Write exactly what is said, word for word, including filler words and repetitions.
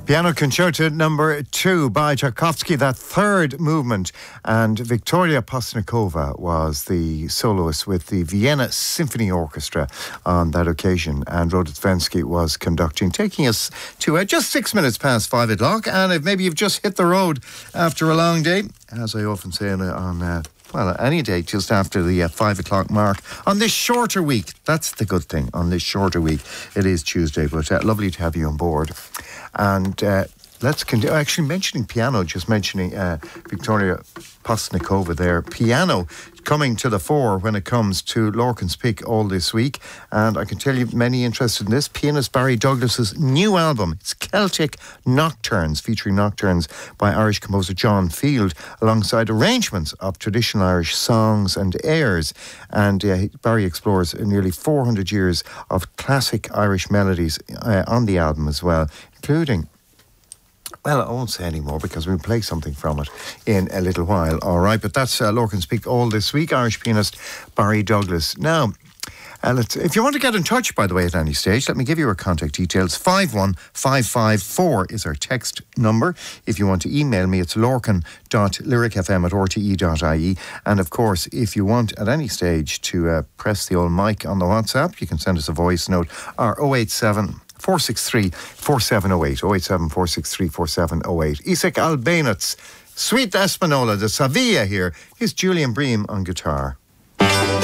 Piano Concerto number two by Tchaikovsky, that third movement, and Victoria Postnikova was the soloist with the Vienna Symphony Orchestra on that occasion, and Rhoda Svensky was conducting, taking us to uh, just six minutes past five o'clock. And if maybe you've just hit the road after a long day, as I often say on, on uh, well, any day just after the uh, five o'clock mark on this shorter week. That's the good thing. On this shorter week, it is Tuesday, but uh, lovely to have you on board. And uh, let's continue. Actually, mentioning piano, just mentioning uh, Victoria Postnikova there. Piano coming to the fore when it comes to Lorcan's Pick all this week. And I can tell you, many interested in this, pianist Barry Douglas's new album. It's Celtic Nocturnes, featuring nocturnes by Irish composer John Field, alongside arrangements of traditional Irish songs and airs. And uh, Barry explores nearly four hundred years of classic Irish melodies uh, on the album as well, including, well, I won't say any more because we'll play something from it in a little while. All right, but that's uh, Lorcan's Pick all this week. Irish pianist Barry Douglas. Now, uh, let's, if you want to get in touch, by the way, at any stage, let me give you our contact details. five one five five four is our text number. If you want to email me, it's lorcan dot lyric f m at r t e dot i e. And of course, if you want at any stage to uh, press the old mic on the WhatsApp, you can send us a voice note, or oh eight seven four six three four seven oh eight, oh eight seven four six three four seven oh eight. Isaac Albéniz, Sweet Espanola de Sevilla here. Here's Julian Bream on guitar.